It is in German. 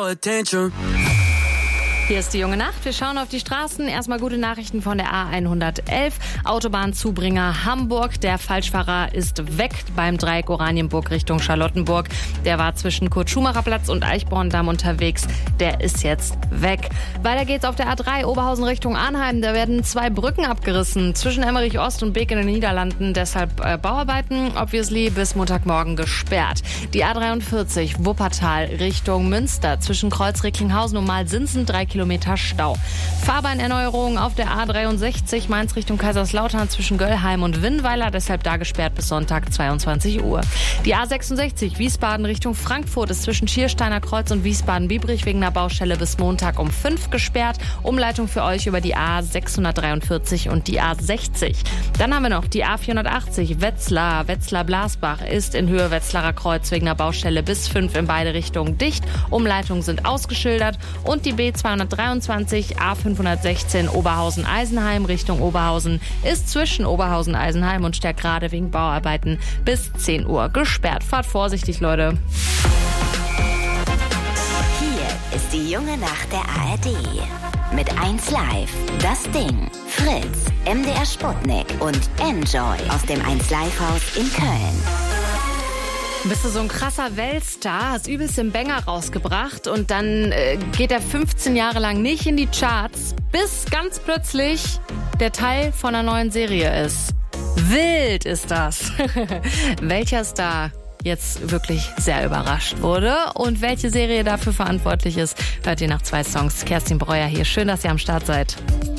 your attention. Hier ist die junge Nacht. Wir schauen auf die Straßen. Erstmal gute Nachrichten von der A111. Autobahnzubringer Hamburg. Der Falschfahrer ist weg beim Dreieck Oranienburg Richtung Charlottenburg. Der war zwischen Kurt-Schumacher-Platz und Eichborndamm unterwegs. Der ist jetzt weg. Weiter geht's auf der A3 Oberhausen Richtung Arnheim. Da werden 2 Brücken abgerissen zwischen Emmerich Ost und Beek in den Niederlanden. Deshalb Bauarbeiten, obviously, bis Montagmorgen gesperrt. Die A43 Wuppertal Richtung Münster zwischen Kreuz-Recklinghausen und Malsinsen 3 Kilometer Stau. Fahrbahnerneuerung auf der A63 Mainz Richtung Kaiserslautern zwischen Göllheim und Winnweiler, deshalb da gesperrt bis Sonntag 22 Uhr. Die A66 Wiesbaden Richtung Frankfurt ist zwischen Schiersteiner Kreuz und Wiesbaden-Biebrich wegen einer Baustelle bis Montag um 5 gesperrt. Umleitung für euch über die A643 und die A60. Dann haben wir noch die A480 Wetzlar-Blasbach ist in Höhe Wetzlarer Kreuz wegen einer Baustelle bis 5 in beide Richtungen dicht. Umleitungen sind ausgeschildert und die B223 A516 Oberhausen-Eisenheim Richtung Oberhausen ist zwischen Oberhausen-Eisenheim und Stärkrade wegen Bauarbeiten bis 10 Uhr gesperrt. Fahrt vorsichtig, Leute. Hier ist die junge Nacht der ARD. Mit 1 Live, Das Ding, Fritz, MDR Sputnik und Enjoy aus dem 1 Live Haus in Köln. Bist du so ein krasser Weltstar, hast übelst den Banger rausgebracht und dann geht er 15 Jahre lang nicht in die Charts, bis ganz plötzlich der Teil von einer neuen Serie ist. Wild ist das. Welcher Star jetzt wirklich sehr überrascht wurde und welche Serie dafür verantwortlich ist, hört ihr nach 2 Songs. Kerstin Breuer hier. Schön, dass ihr am Start seid.